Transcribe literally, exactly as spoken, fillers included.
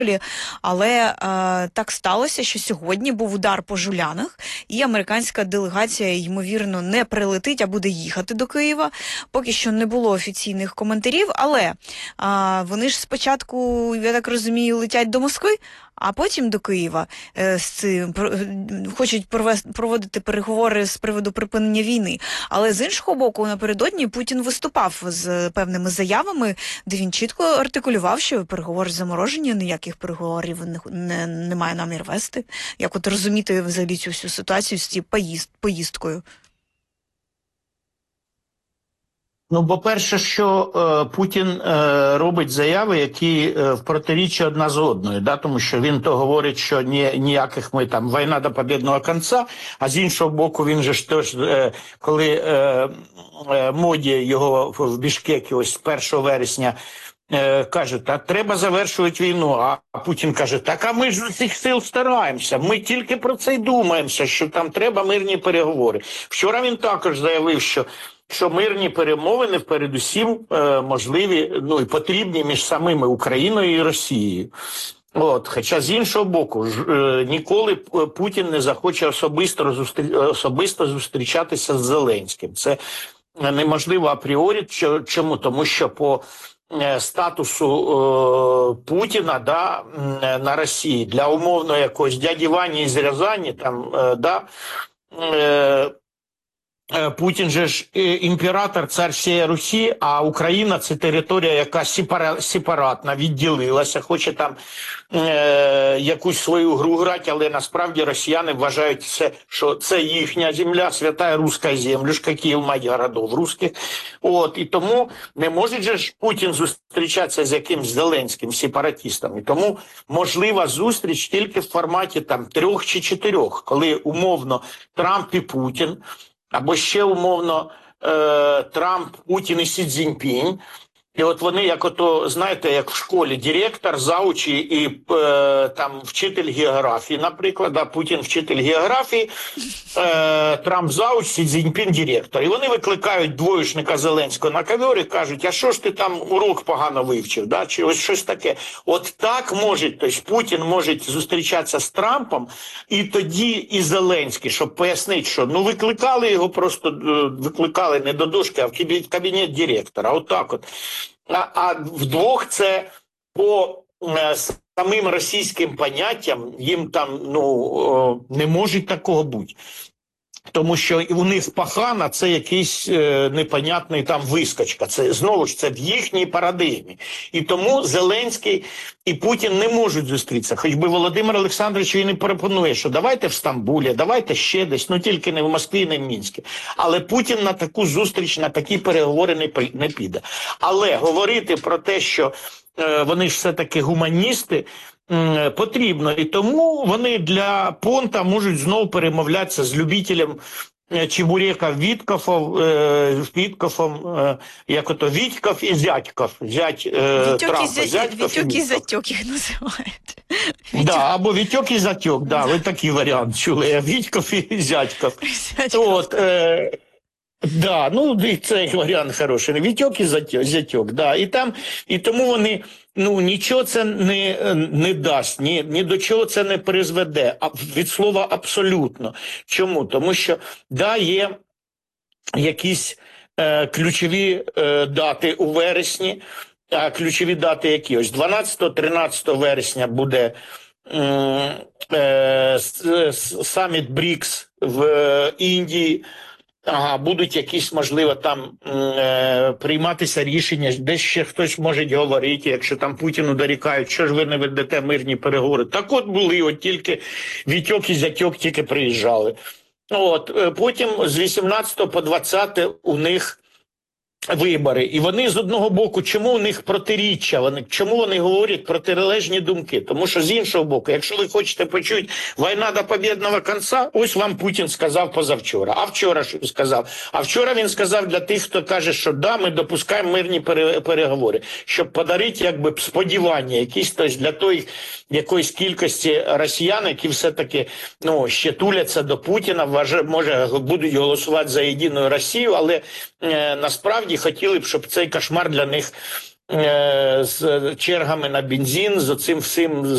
Але е, так сталося, що сьогодні був удар по Жулянах, і американська делегація, ймовірно, не прилетить, а буде їхати до Києва. Поки що не було офіційних коментарів, але е, вони ж спочатку, я так розумію, летять до Москви, а потім до Києва е, з цим про, хочуть провести, проводити переговори з приводу припинення війни. Але з іншого боку, напередодні Путін виступав з певними заявами, де він чітко артикулював, що переговори заморожені, ніяких переговорів не, не, немає намір вести. Як от розуміти взагалі цю всю ситуацію з цією поїзд, поїздкою? Ну, по-перше, що е, Путін е, робить заяви, які е, в протиріччі одна з одною, да? Тому що він то говорить, що ні, ніяких ми там війна до побєдного кінця, а з іншого боку він же ж теж, е, коли е, е, Моді його в Бішкекі ось з першого вересня е, каже, та треба завершувати війну, а Путін каже, так а ми ж з усіх сил стараємося, ми тільки про це й думаємося, що там треба мирні переговори. Вчора він також заявив, що що мирні перемовини передусім е, можливі, ну і потрібні між самими Україною і Росією. От, хоча з іншого боку, ж, е, ніколи Путін не захоче особисто, зустрі... особисто зустрічатися з Зеленським. Це неможливо апріорі. Чому? Тому що по е, статусу е, Путіна, да, на Росії для умовно якогось дяді Вані із Рязані, там, е, да, е, Путін же ж імператор, цар всієї Русі, а Україна – це територія, яка сепара, сепаратна, відділилася, хоче там е, якусь свою гру грати, але насправді росіяни вважають, це, що це їхня земля, свята руська земля, ж Київ мать городов русських. От, і тому не може же ж Путін зустрічатися з якимсь Зеленським, сепаратистом. І тому можлива зустріч тільки в форматі там трьох чи чотирьох, коли умовно Трамп і Путін, або ще умовно е, Трамп, Путін і Сі Цзіньпінь. І от вони, як ото, знаєте, як в школі, директор, заучі і е, там вчитель географії, наприклад, а Путін вчитель географії, е, Трамп зауч, Сі Цзіньпінь директор. І вони викликають двоєшника Зеленського на ковер і кажуть, а що ж ти там урок погано вивчив, да? Чи ось щось таке. От так може, тобто Путін може зустрічатися з Трампом, і тоді і Зеленський, щоб пояснити, що ну викликали його просто, викликали не до дошки, а в кабінет директора. От так от. А, а вдвох це по е, самим російським поняттям їм там ну е, не може такого бути. Тому що у них пахана – це якийсь е, непонятний там вискочка. Це, знову ж, це в їхній парадигмі. І тому Зеленський і Путін не можуть зустрітися. Хоч би Володимир Олександрович він і пропонує, що давайте в Стамбулі, давайте ще десь, ну тільки не в Москві, не в Мінську. Але Путін на таку зустріч, на такі переговори не, не піде. Але говорити про те, що е, вони ж все-таки гуманісти, потрібно. І тому вони для понта можуть знову перемовлятися з любителем чебурека Віткофом, Віткофом, як ото Вітьков і Зятьков. Зять Вітьок Трампа. і Вітьок і Затьок їх називають. Да, або Вітьок і Затьок, да, ви такий варіант чули. Вітьков і Зятьков. От, е Да, ну і цей варіант хороший. Вітьок і Затьок, да. І там, і тому вони, ну, нічого це не, не дасть, ні, ні до чого це не призведе. А від слова абсолютно. Чому? Тому що, да, є якісь е, ключові е, дати у вересні, а ключові дати які? Ось дванадцятого-тринадцятого вересня буде е, е, саміт БРІКС в е, Індії. Ага, будуть якісь, можливо, там е, прийматися рішення, десь ще хтось може говорити, якщо там Путіну дорікають, що ж ви не ведете мирні переговори. Так от були, от тільки Вітьок і Затьок тільки приїжджали. От, потім з вісімнадцятого по двадцяте у них вибори. І вони з одного боку, чому у них протиріччя, вони, чому вони говорять протилежні думки? Тому що з іншого боку, якщо ви хочете почути війна до побєдного кінця, ось вам Путін сказав позавчора. А вчора що сказав? А вчора він сказав для тих, хто каже, що да, ми допускаємо мирні переговори, щоб подарити якби сподівання якісь, тобто для тої якоїсь кількості росіян, які все-таки ну, ще туляться до Путіна, вважає, може будуть голосувати за єдину Росію, але е, насправді хотіли б, щоб цей кошмар для них е, з чергами на бензин, з цим всім